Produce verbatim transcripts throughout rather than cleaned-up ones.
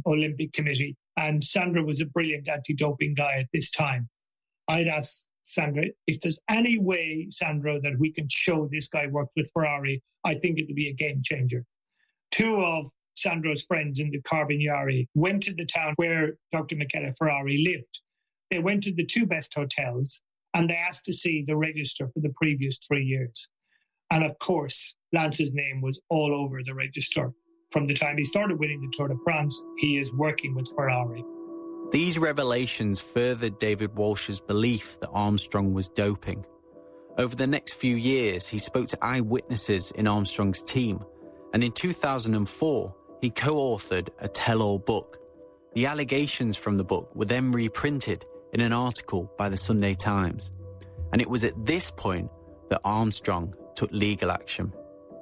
Olympic Committee. And Sandro was a brilliant anti-doping guy at this time. I'd asked Sandro, if there's any way, Sandro, that we can show this guy worked with Ferrari, I think it'll be a game changer. Two of Sandro's friends in the Carbonieri went to the town where Doctor Michele Ferrari lived. They went to the two best hotels and they asked to see the register for the previous three years. And of course, Lance's name was all over the register. From the time he started winning the Tour de France, he is working with Ferrari. These revelations furthered David Walsh's belief that Armstrong was doping. Over the next few years, he spoke to eyewitnesses in Armstrong's team, and in two thousand four, he co-authored a tell-all book. The allegations from the book were then reprinted in an article by the Sunday Times, and it was at this point that Armstrong took legal action.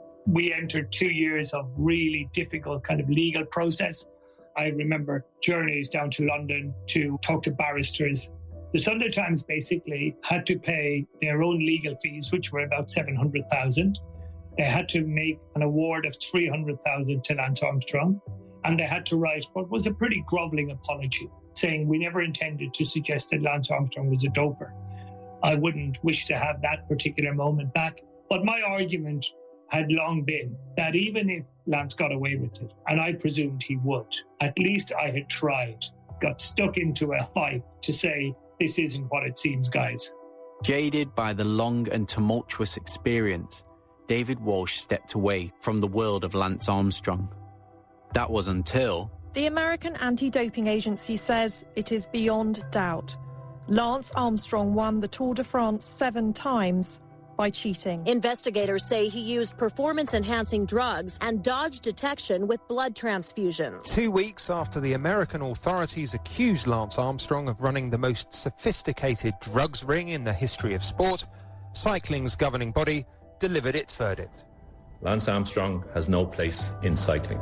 We entered two years of really difficult kind of legal process. I remember journeys down to London to talk to barristers. The Sunday Times basically had to pay their own legal fees, which were about seven hundred thousand. They had to make an award of three hundred thousand to Lance Armstrong. And they had to write what was a pretty grovelling apology, saying we never intended to suggest that Lance Armstrong was a doper. I wouldn't wish to have that particular moment back. But my argument had long been that even if Lance got away with it, and I presumed he would, at least I had tried, got stuck into a fight to say, this isn't what it seems, guys. Jaded by the long and tumultuous experience, David Walsh stepped away from the world of Lance Armstrong. That was until... The American Anti-Doping Agency says it is beyond doubt. Lance Armstrong won the Tour de France seven times by cheating. Investigators say he used performance-enhancing drugs and dodged detection with blood transfusions. Two weeks after the American authorities accused Lance Armstrong of running the most sophisticated drugs ring in the history of sport, cycling's governing body delivered its verdict. Lance Armstrong has no place in cycling.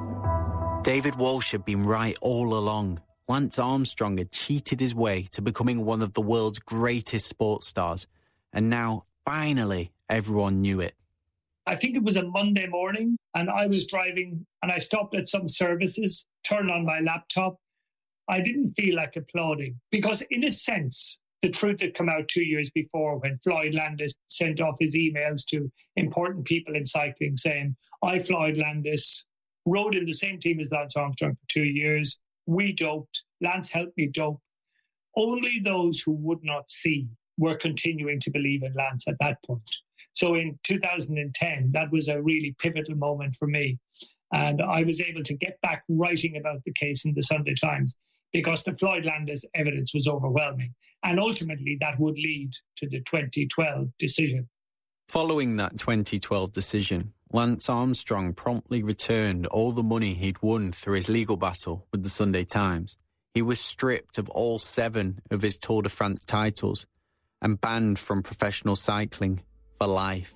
David Walsh had been right all along. Lance Armstrong had cheated his way to becoming one of the world's greatest sports stars, and now finally, everyone knew it. I think it was a Monday morning and I was driving and I stopped at some services, turned on my laptop. I didn't feel like applauding because in a sense, the truth had come out two years before when Floyd Landis sent off his emails to important people in cycling saying, I, Floyd Landis, rode in the same team as Lance Armstrong for two years. We doped. Lance helped me dope. Only those who would not see were continuing to believe in Lance at that point. So in two thousand ten, that was a really pivotal moment for me. And I was able to get back writing about the case in the Sunday Times because the Floyd Landis evidence was overwhelming. And ultimately, that would lead to the twenty twelve decision. Following that twenty twelve decision, Lance Armstrong promptly returned all the money he'd won through his legal battle with the Sunday Times. He was stripped of all seven of his Tour de France titles and banned from professional cycling for life.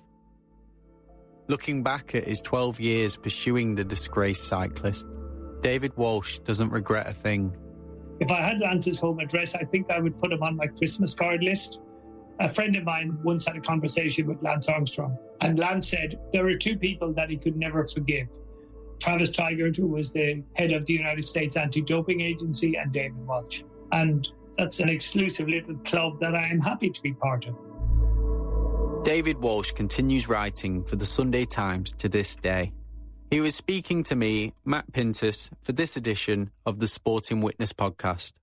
Looking back at his twelve years pursuing the disgraced cyclist, David Walsh doesn't regret a thing. If I had Lance's home address, I think I would put him on my Christmas card list. A friend of mine once had a conversation with Lance Armstrong, and Lance said there are two people that he could never forgive. Travis Tigert, who was the head of the United States Anti-Doping Agency, and David Walsh. And that's an exclusive little club that I am happy to be part of. David Walsh continues writing for the Sunday Times to this day. He was speaking to me, Matt Pintus, for this edition of the Sporting Witness podcast.